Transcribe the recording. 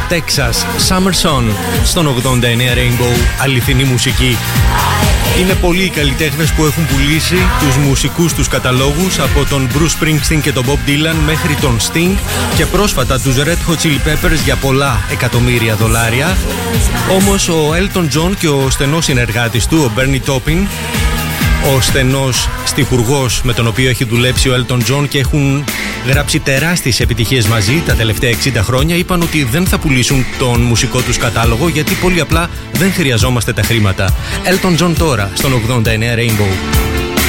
Texas, Summer Sun, στον 89 Rainbow, αληθινή μουσική. Είναι πολλοί οι καλλιτέχνες που έχουν πουλήσει τους μουσικούς τους καταλόγους, από τον Bruce Springsteen και τον Bob Dylan μέχρι τον Sting, και πρόσφατα τους Red Hot Chili Peppers για πολλά εκατομμύρια δολάρια. Όμως ο Elton John και ο στενός συνεργάτης του, ο Bernie Taupin, ο στενός στιχουργός με τον οποίο έχει δουλέψει ο Elton John και έχουν γράψει τεράστιες επιτυχίες μαζί τα τελευταία 60 χρόνια, είπαν ότι δεν θα πουλήσουν τον μουσικό τους κατάλογο γιατί πολύ απλά δεν χρειαζόμαστε τα χρήματα. Elton John τώρα στον 89 Rainbow.